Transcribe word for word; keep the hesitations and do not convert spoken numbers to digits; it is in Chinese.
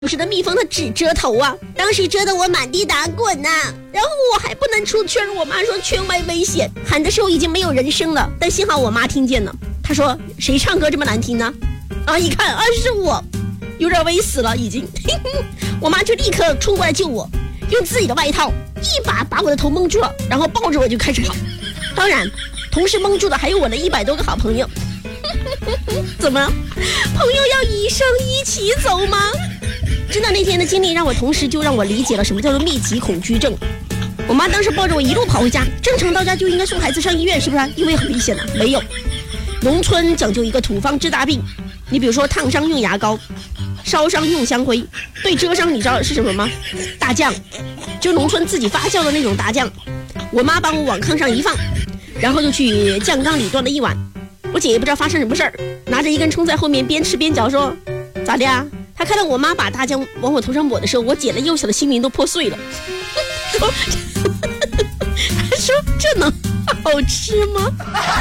不是的蜜蜂它只遮头啊，当时遮得我满地打滚呐、啊，然后我还不能出圈，我妈说圈外危险，喊的时候已经没有人声了，但幸好我妈听见了，她说谁唱歌这么难听呢？啊，一看啊是我，有点危死了已经，我妈就立刻冲过来救我，用自己的外套一把把我的头蒙住了，然后抱着我就开始跑，当然同时蒙住的还有我的一百多个好朋友。怎么，朋友要一生一起走吗？真的，那天的经历让我同时就让我理解了什么叫做密集恐惧症。我妈当时抱着我一路跑回家，正常到家就应该送孩子上医院，是不是？因为很危险的，没有。农村讲究一个土方治大病，你比如说烫伤用牙膏，烧伤用香灰，对蛰伤你知道是什么吗？大酱，就农村自己发酵的那种大酱。我妈帮我往炕上一放，然后就去酱缸里端了一碗。我姐也不知道发生什么事儿，拿着一根葱在后面边吃边嚼说：“咋的呀？”她看到我妈把大酱往我头上抹的时候，我姐的幼小的心灵都破碎了。说：“她说这能好吃吗？”